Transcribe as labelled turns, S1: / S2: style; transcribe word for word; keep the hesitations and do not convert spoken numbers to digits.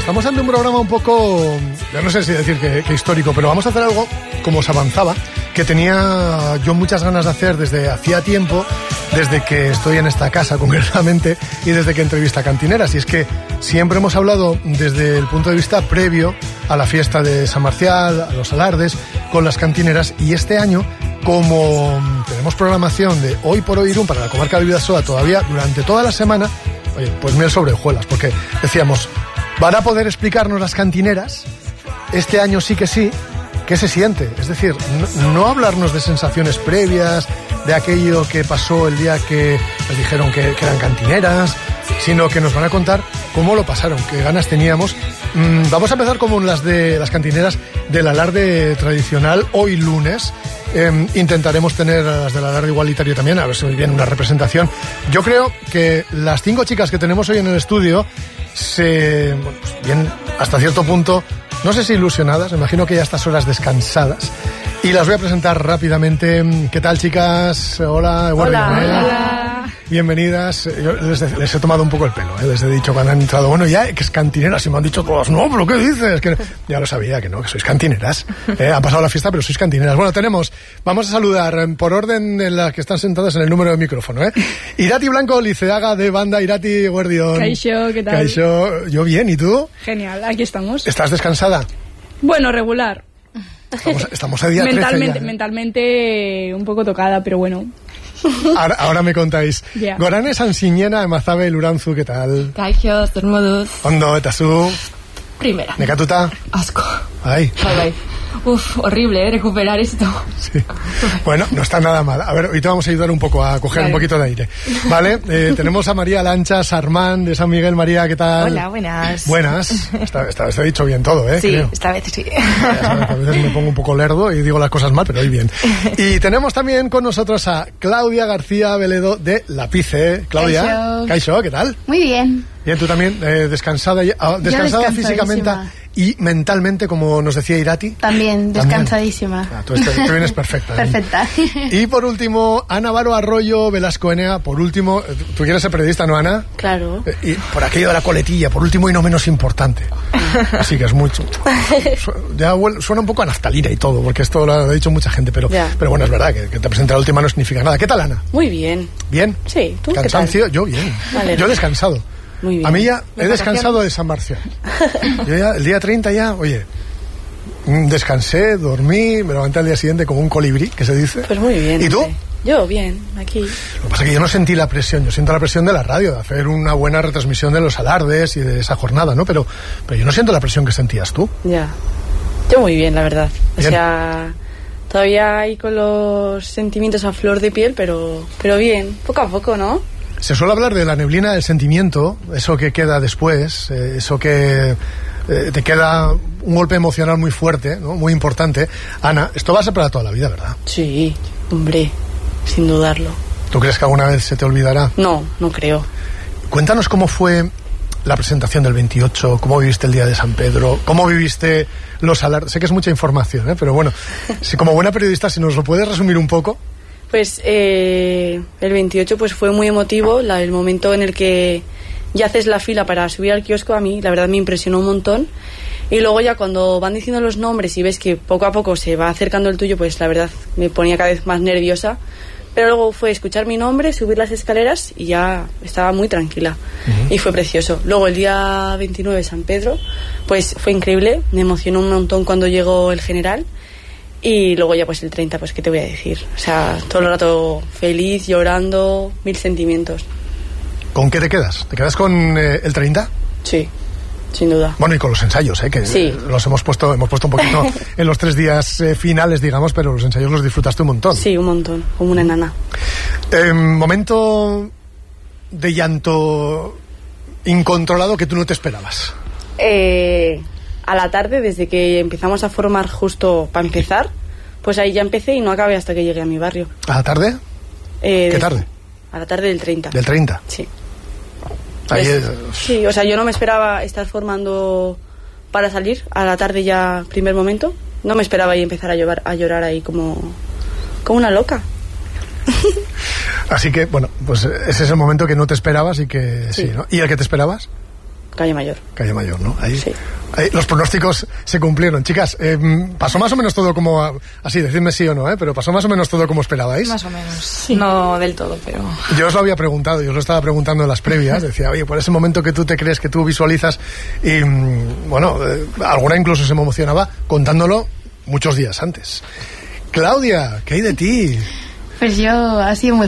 S1: estamos ante un programa un poco, yo no sé si decir que, que histórico, pero vamos a hacer algo como se avanzaba, que tenía yo muchas ganas de hacer desde hacía tiempo, desde que estoy en esta casa concretamente y desde que entrevista a cantineras. Y es que siempre hemos hablado desde el punto de vista previo a la fiesta de San Marcial, a los alardes, con las cantineras. Y este año, como tenemos programación de Hoy por Hoy Irún para la comarca del Bidasoa todavía durante toda la semana, oye, pues miel sobre hojuelas, porque decíamos, van a poder explicarnos las cantineras, este año sí que sí, qué se siente. Es decir, no, no hablarnos de sensaciones previas, de aquello que pasó el día que les dijeron que, que eran cantineras, sino que nos van a contar cómo lo pasaron, qué ganas teníamos. Mm, vamos a empezar como las de las cantineras del alarde tradicional, hoy lunes. Eh, intentaremos tener a las del alarde igualitario también, a ver si viene una representación. Yo creo que las cinco chicas que tenemos hoy en el estudio se, bueno, pues bien, hasta cierto punto, no sé si ilusionadas, me imagino que ya a estas horas descansadas. Y las voy a presentar rápidamente. ¿Qué tal, chicas? Hola.
S2: Hola. Hola.
S1: Bienvenidas. Yo les, les he tomado un poco el pelo, ¿eh? Les he dicho cuando han entrado, bueno, ya, que es cantineras, y me han dicho todos, no, pero ¿qué dices? Que ya lo sabía, que no, que sois cantineras. ¿Eh? Han pasado la fiesta, pero sois cantineras. Bueno, tenemos, vamos a saludar por orden en las que están sentadas en el número de micrófono, ¿eh? Irati Blanco, Liceaga de banda. Irati Guardión.
S2: Kaixo, ¿qué tal?
S1: Kaixo, yo bien, ¿y tú?
S2: Genial, aquí estamos.
S1: ¿Estás descansada?
S2: Bueno, regular.
S1: Estamos, estamos a día
S2: mentalmente,
S1: trece ya, ¿eh?
S2: Mentalmente un poco tocada, pero bueno.
S1: Ahora, ahora me contáis.
S2: Yeah.
S1: Gorane Sansiñena, Emazabe, Luranzu, ¿qué tal?
S3: Kaixo, zer moduz.
S1: Ondo, eta zu?
S3: Primera.
S1: Nekatuta?
S3: Asko.
S1: Ay.
S3: Bai, bai. Uf, horrible, ¿eh? Recuperar esto.
S1: Sí. Bueno, no está nada mal. A ver, hoy te vamos a ayudar un poco a coger vale. un poquito de aire. Vale, eh, tenemos a María Lancha Sarmán de San Miguel. María, ¿qué tal?
S4: Hola, buenas.
S1: Buenas. Esta, esta vez te he dicho bien todo, ¿eh?
S4: Sí,
S1: creo.
S4: esta vez sí.
S1: Ya sabes, a veces me pongo un poco lerdo y digo las cosas mal, pero hoy bien. Y tenemos también con nosotros a Claudia García Veledo de Lapice. Claudia.
S4: Kaixo.
S1: Kaixo, ¿qué tal?
S4: Muy bien.
S1: Bien, tú también, eh, descansada, ya, descansada físicamente y mentalmente, como nos decía Irati.
S4: También, descansadísima.
S1: Ah, tú, estás, tú vienes perfecta.
S4: Perfecta.
S1: Y por último, Ana Varo Arroyo Velasco Enea, por último, tú quieres ser periodista, ¿no, Ana?
S3: Claro.
S1: Y por aquello de la coletilla, por último y no menos importante. Así que es mucho. Ya suena un poco a naftalina y todo, porque esto lo ha dicho mucha gente, pero, pero bueno, es verdad que, que te presentar la última no significa nada. ¿Qué tal, Ana?
S3: Muy bien.
S1: ¿Bien?
S3: Sí, ¿tú
S1: ¿Cansancio?
S3: qué tal?
S1: Yo bien.
S3: Vale.
S1: Yo he descansado.
S3: Muy bien.
S1: A mí ya he descansado de San Marcial. Yo ya, el día treinta ya, oye, descansé, dormí, me levanté al día siguiente como un colibrí, que se dice.
S3: Pues muy bien.
S1: ¿Y tú?
S3: Hombre. Yo, bien, aquí.
S1: Lo que pasa es que yo no sentí la presión, yo siento la presión de la radio, de hacer una buena retransmisión de los alardes y de esa jornada, ¿no? Pero, pero yo no siento la presión que sentías tú.
S3: Ya. Yo muy bien, la verdad. O
S1: Bien.
S3: sea, todavía hay con los sentimientos a flor de piel, pero, pero bien, poco a poco, ¿no?
S1: Se suele hablar de la neblina del sentimiento, eso que queda después, eh, eso que eh, te queda un golpe emocional muy fuerte, ¿no? Muy importante. Ana, esto va a ser para toda la vida, ¿verdad?
S3: Sí, hombre, sin dudarlo.
S1: ¿Tú crees que alguna vez se te olvidará?
S3: No, no creo.
S1: Cuéntanos cómo fue la presentación del veintiocho, cómo viviste el día de San Pedro, cómo viviste los alardes. Sé que es mucha información, ¿eh? Pero bueno, si como buena periodista, si nos lo puedes resumir un poco.
S3: Pues eh, el veintiocho pues fue muy emotivo, la, el momento en el que ya haces la fila para subir al kiosco, a mí la verdad me impresionó un montón. Y luego ya cuando van diciendo los nombres y ves que poco a poco se va acercando el tuyo, pues la verdad me ponía cada vez más nerviosa. Pero luego fue escuchar mi nombre, subir las escaleras y ya estaba muy tranquila. Uh-huh. Y fue precioso. Luego el día veintinueve, San Pedro, pues fue increíble, me emocionó un montón cuando llegó el general. Y luego ya pues el treinta, pues qué te voy a decir. O sea, todo el rato feliz, llorando, mil sentimientos.
S1: ¿Con qué te quedas? ¿Te quedas con eh, el treinta?
S3: Sí, sin duda.
S1: Bueno, y con los ensayos, ¿eh? Que
S3: sí.
S1: los hemos puesto, hemos puesto un poquito en los tres días eh, finales, digamos, pero los ensayos los disfrutaste un montón.
S3: Sí, un montón, como una enana.
S1: Eh, momento de llanto incontrolado que tú no te esperabas.
S3: Eh... A la tarde, desde que empezamos a formar justo para empezar, pues ahí ya empecé y no acabé hasta que llegué a mi barrio.
S1: ¿A la tarde?
S3: Eh,
S1: ¿Qué
S3: desde,
S1: tarde?
S3: A la tarde del treinta.
S1: ¿Del treinta?
S3: Sí.
S1: Ahí
S3: es,
S1: es...
S3: Sí, o sea, yo no me esperaba estar formando para salir a la tarde ya, primer momento. No me esperaba ahí empezar a llorar, a llorar ahí como, como una loca.
S1: Así que, bueno, pues ese es el momento que no te esperabas y que sí, sí, ¿no? ¿Y el que te esperabas?
S3: Calle Mayor.
S1: Calle Mayor, ¿no? Ahí,
S3: sí.
S1: ahí los pronósticos se cumplieron. Chicas, eh, pasó más o menos todo como... Así, decidme sí o no, ¿eh? Pero pasó más o menos todo como esperabais.
S5: Más o menos. Sí. No del todo, pero...
S1: Yo os lo había preguntado, yo os lo estaba preguntando en las previas. Decía, oye, por ese momento que tú te crees, que tú visualizas... Y, bueno, eh, alguna incluso se me emocionaba contándolo muchos días antes. Claudia, ¿qué hay de ti?
S4: Pues yo ha sido muy